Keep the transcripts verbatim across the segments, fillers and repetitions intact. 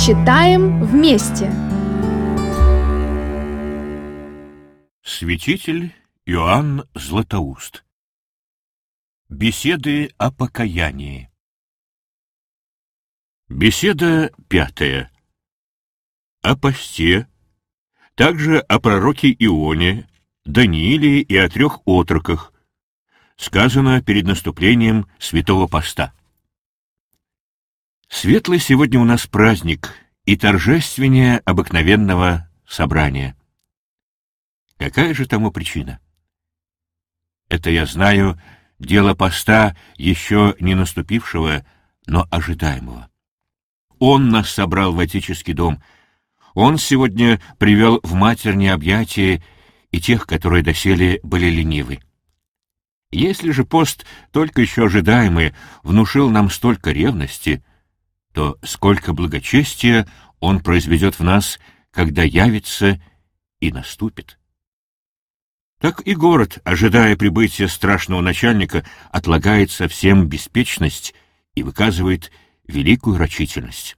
Читаем вместе. Святитель Иоанн Златоуст. Беседы о покаянии. Беседа пятая. О посте, также о пророке Ионе, Данииле и о трех отроках, сказано перед наступлением Святого Поста. Светлый сегодня у нас праздник и торжественнее обыкновенного собрания. Какая же тому причина? Это, я знаю, дело поста еще не наступившего, но ожидаемого. Он нас собрал в отеческий дом. Он сегодня привел в матернее объятия и тех, которые доселе были ленивы. Если же пост, только еще ожидаемый, внушил нам столько ревности, то сколько благочестия он произведет в нас, когда явится и наступит. Так и город, ожидая прибытия страшного начальника, отлагает совсем беспечность и выказывает великую рачительность.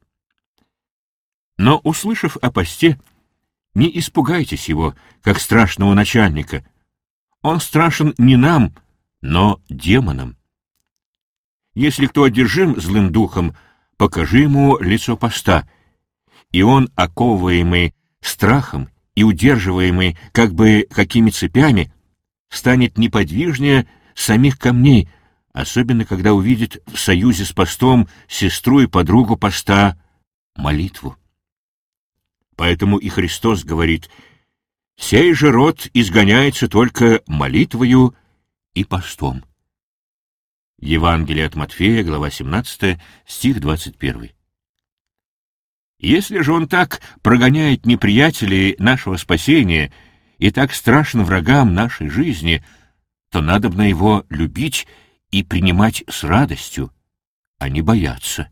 Но, услышав о посте, не испугайтесь его, как страшного начальника. Он страшен не нам, но демонам. Если кто одержим злым духом, покажи ему лицо поста, и он, оковываемый страхом и удерживаемый как бы какими цепями, станет неподвижнее самих камней, особенно когда увидит в союзе с постом сестру и подругу поста молитву. Поэтому и Христос говорит: «Сей же род изгоняется только молитвою и постом». Евангелие от Матфея, глава семнадцатая, стих двадцать первый. Если же он так прогоняет неприятелей нашего спасения и так страшен врагам нашей жизни, то надобно его любить и принимать с радостью, а не бояться.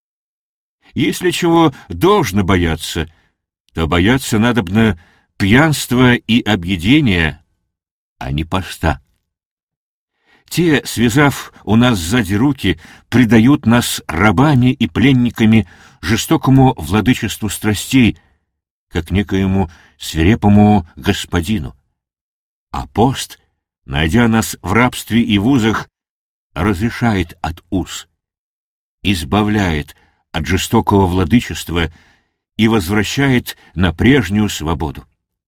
Если чего должно бояться, то бояться надобно пьянства и объедения, а не поста. Те, связав у нас сзади руки, предают нас рабами и пленниками жестокому владычеству страстей, как некоему свирепому господину. А пост, найдя нас в рабстве и в узах, разрешает от уз, избавляет от жестокого владычества и возвращает на прежнюю свободу.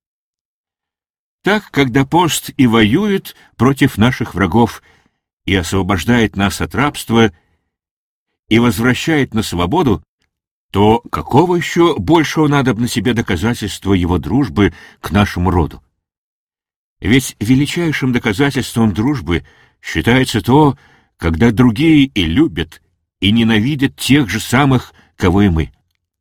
Так, когда пост и воюет против наших врагов, и освобождает нас от рабства, и возвращает на свободу, то какого еще большего надобно себе доказательства его дружбы к нашему роду? Ведь величайшим доказательством дружбы считается то, когда другие и любят, и ненавидят тех же самых, кого и мы.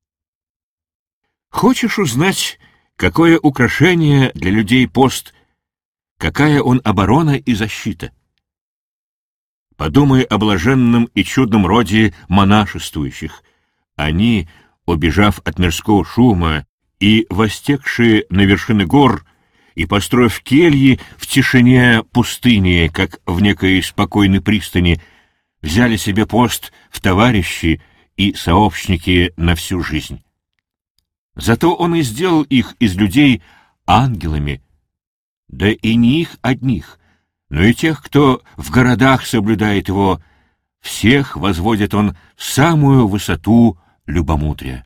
Хочешь узнать, какое украшение для людей пост, какая он оборона и защита? Подумай о блаженном и чудном роде монашествующих. Они, убежав от мирского шума и востекшие на вершины гор, и построив кельи в тишине пустыни, как в некой спокойной пристани, взяли себе пост в товарищи и сообщники на всю жизнь. Зато он и сделал их из людей ангелами, да и не их одних, но и тех, кто в городах соблюдает его, всех возводит он в самую высоту любомудрия.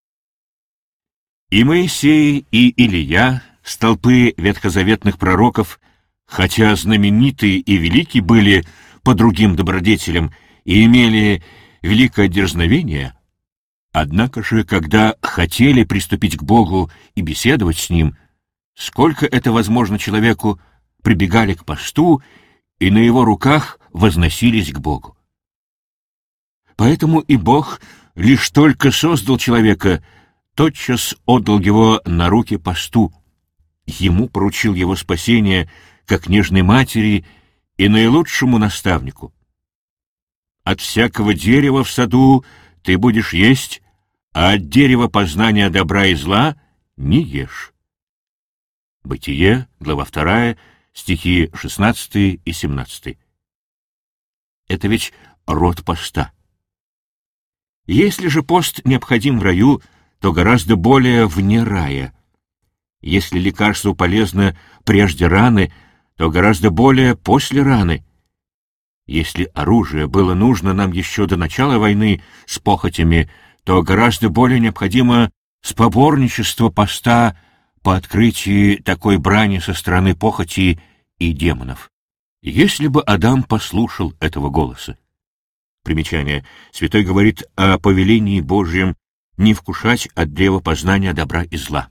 И Моисей, и Илия, столпы ветхозаветных пророков, хотя знаменитые и велики были по другим добродетелям и имели великое дерзновение, однако же, когда хотели приступить к Богу и беседовать с Ним, сколько это возможно человеку, прибегали к посту и на его руках возносились к Богу. Поэтому и Бог лишь только создал человека, тотчас отдал его на руки посту, ему поручил его спасение как нежной матери и наилучшему наставнику. От всякого дерева в саду ты будешь есть, а от дерева познания добра и зла не ешь. Бытие, глава вторая, стихи шестнадцатый и семнадцатый. Это ведь род поста. Если же пост необходим в раю, то гораздо более вне рая. Если лекарство полезно прежде раны, то гораздо более после раны. Если оружие было нужно нам еще до начала войны с похотями, то гораздо более необходимо споборничество поста по открытии такой брани со стороны похоти и демонов. Если бы Адам послушал этого голоса. Примечание. Святой говорит о повелении Божьем не вкушать от древа познания добра и зла.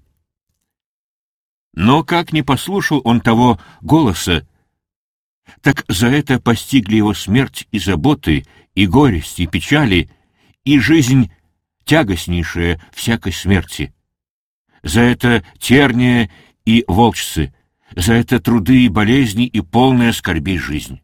Но как не послушал он того голоса, так за это постигли его смерть и заботы, и горести, и печали, и жизнь тягостнейшая всякой смерти. За это терния и волчцы, за это труды и болезни и полная скорбей жизнь.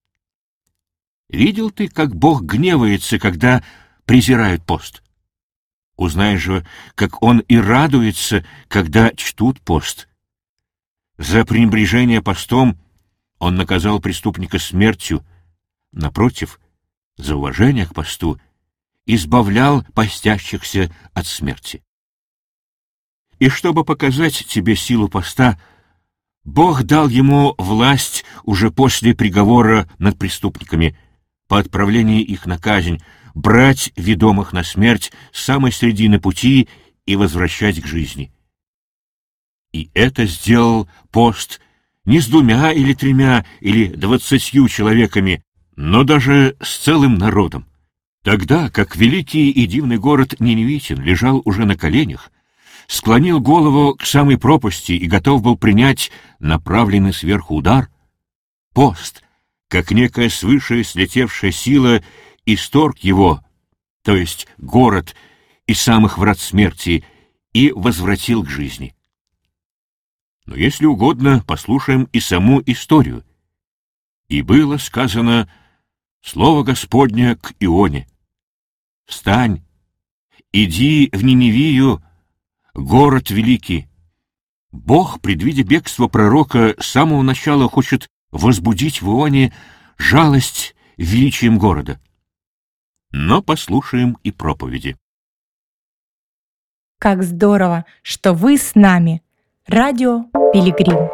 Видел ты, как Бог гневается, когда презирают пост? Узнай же, как Он и радуется, когда чтут пост. За пренебрежение постом Он наказал преступника смертью, напротив, за уважение к посту избавлял постящихся от смерти. И чтобы показать тебе силу поста, Бог дал ему власть уже после приговора над преступниками, по отправлении их на казнь, брать ведомых на смерть с самой середины пути и возвращать к жизни. И это сделал пост не с двумя или тремя или двадцатью человеками, но даже с целым народом. Тогда, как великий и дивный город Ниневитин лежал уже на коленях, склонил голову к самой пропасти и готов был принять направленный сверху удар, пост, как некая свыше слетевшая сила, исторг его, то есть город, из самых врат смерти, и возвратил к жизни. Но если угодно, послушаем и саму историю. И было сказано слово Господне к Ионе: «Встань, иди в Ниневию, город великий». Бог, предвидя бегство пророка, с самого начала хочет возбудить в Ионе жалость величием города. Но послушаем и проповеди. Как здорово, что вы с нами! Радио Пилигрим.